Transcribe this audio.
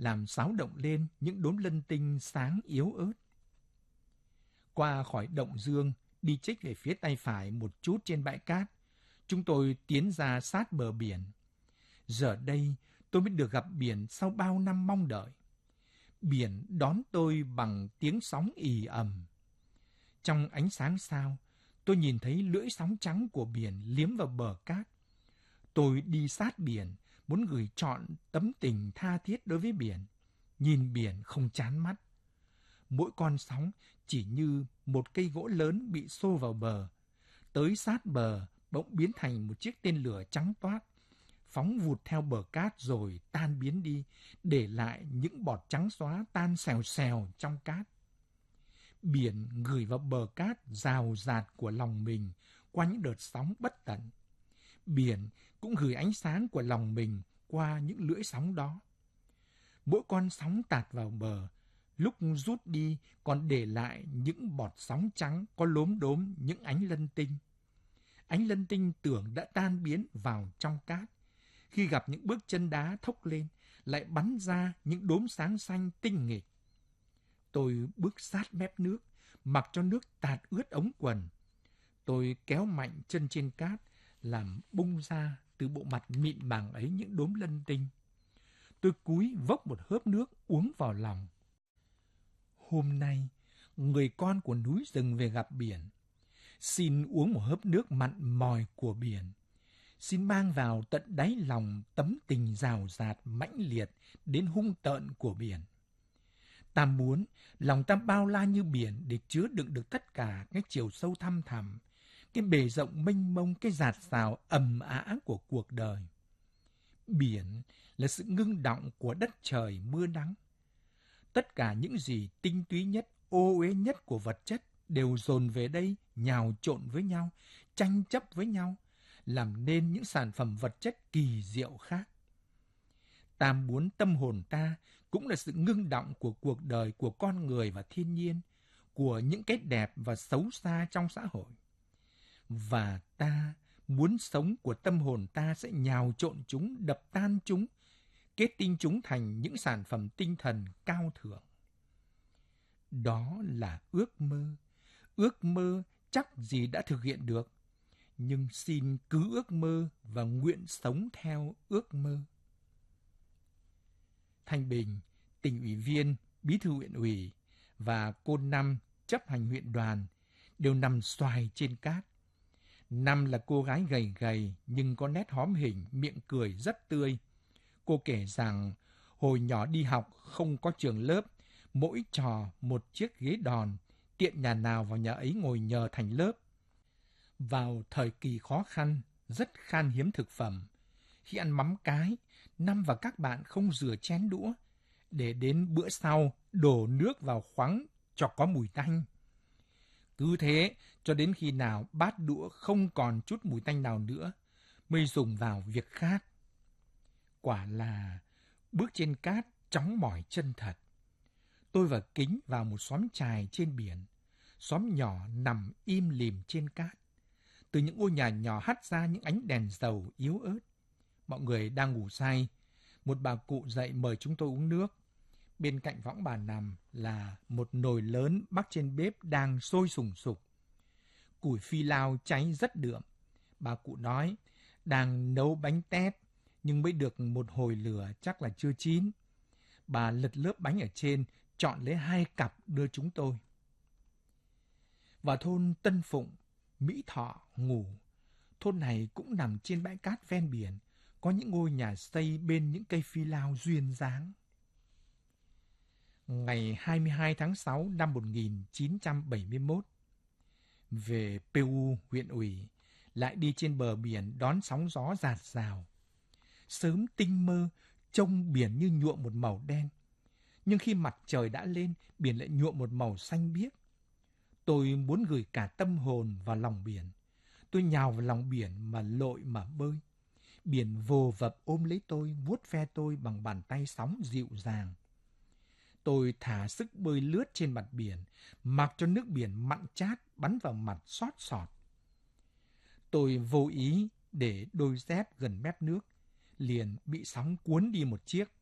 làm xáo động lên những đốm lân tinh sáng yếu ớt. Qua khỏi động Dương, đi chích về phía tay phải một chút trên bãi cát, chúng tôi tiến ra sát bờ biển. Giờ đây, tôi mới được gặp biển sau bao năm mong đợi. Biển đón tôi bằng tiếng sóng ì ầm. Trong ánh sáng sao, tôi nhìn thấy lưỡi sóng trắng của biển liếm vào bờ cát. Tôi đi sát biển, muốn gửi trọn tấm tình tha thiết đối với biển. Nhìn biển không chán mắt. Mỗi con sóng chỉ như một cây gỗ lớn bị xô vào bờ. Tới sát bờ, bỗng biến thành một chiếc tên lửa trắng toát, phóng vụt theo bờ cát rồi tan biến đi, để lại những bọt trắng xóa tan xèo xèo trong cát. Biển gửi vào bờ cát rào rạt của lòng mình qua những đợt sóng bất tận. Biển cũng gửi ánh sáng của lòng mình qua những lưỡi sóng đó. Mỗi con sóng tạt vào bờ, lúc rút đi còn để lại những bọt sóng trắng có lốm đốm những ánh lân tinh. Ánh lân tinh tưởng đã tan biến vào trong cát. Khi gặp những bước chân đá thốc lên, lại bắn ra những đốm sáng xanh tinh nghịch. Tôi bước sát mép nước, mặc cho nước tạt ướt ống quần. Tôi kéo mạnh chân trên cát, làm bung ra từ bộ mặt mịn màng ấy những đốm lân tinh. Tôi cúi vốc một hớp nước uống vào lòng. Hôm nay, người con của núi rừng về gặp biển. Xin uống một hớp nước mặn mòi của biển. Xin mang vào tận đáy lòng tấm tình rào rạt mãnh liệt đến hung tợn của biển. Ta muốn lòng ta bao la như biển để chứa đựng được tất cả cái chiều sâu thăm thẳm, cái bề rộng mênh mông, cái dạt dào ầm ã của cuộc đời. Biển là sự ngưng đọng của đất trời mưa nắng. Tất cả những gì tinh túy nhất, ô uế nhất của vật chất đều dồn về đây, nhào trộn với nhau, tranh chấp với nhau, làm nên những sản phẩm vật chất kỳ diệu khác. Ta muốn tâm hồn ta cũng là sự ngưng đọng của cuộc đời, của con người và thiên nhiên, của những cái đẹp và xấu xa trong xã hội. Và ta muốn sống của tâm hồn ta sẽ nhào trộn chúng, đập tan chúng, kết tinh chúng thành những sản phẩm tinh thần cao thượng. Đó là ước mơ chắc gì đã thực hiện được, nhưng xin cứ ước mơ và nguyện sống theo ước mơ. Thanh Bình, tỉnh ủy viên, bí thư huyện ủy và cô Năm, chấp hành huyện đoàn đều nằm xoài trên cát. Năm là cô gái gầy gầy nhưng có nét hóm hỉnh, miệng cười rất tươi. Cô kể rằng hồi nhỏ đi học không có trường lớp, mỗi trò một chiếc ghế đòn, tiện nhà nào vào nhà ấy ngồi nhờ thành lớp. Vào thời kỳ khó khăn, rất khan hiếm thực phẩm. Khi ăn mắm cái, Năm và các bạn không rửa chén đũa, để đến bữa sau đổ nước vào khoáng cho có mùi tanh. Cứ thế cho đến khi nào bát đũa không còn chút mùi tanh nào nữa, mới dùng vào việc khác. Quả là bước trên cát chóng mỏi chân thật. Tôi và Kính vào một xóm chài trên biển. Xóm nhỏ nằm im lìm trên cát. Từ những ngôi nhà nhỏ hắt ra những ánh đèn dầu yếu ớt. Mọi người đang ngủ say. Một bà cụ dậy mời chúng tôi uống nước. Bên cạnh võng bà nằm là một nồi lớn bắc trên bếp đang sôi sùng sục. Củi phi lao cháy rất đượm. Bà cụ nói đang nấu bánh tét nhưng mới được một hồi lửa chắc là chưa chín. Bà lật lớp bánh ở trên, chọn lấy 2 cặp đưa chúng tôi. Vào thôn Tân Phụng, Mỹ Thọ ngủ. Thôn này cũng nằm trên bãi cát ven biển, có những ngôi nhà xây bên những cây phi lao duyên dáng. Ngày 22 tháng 6 năm 1971, về PU huyện ủy, lại đi trên bờ biển đón sóng gió rạt rào. Sớm tinh mơ, trông biển như nhuộm một màu đen. Nhưng khi mặt trời đã lên, biển lại nhuộm một màu xanh biếc. Tôi muốn gửi cả tâm hồn vào lòng biển. Tôi nhào vào lòng biển mà lội mà bơi. Biển vồ vập ôm lấy tôi, vuốt ve tôi bằng bàn tay sóng dịu dàng. Tôi thả sức bơi lướt trên mặt biển, mặc cho nước biển mặn chát bắn vào mặt xót xọt. Tôi vô ý để đôi dép gần mép nước, liền bị sóng cuốn đi một chiếc.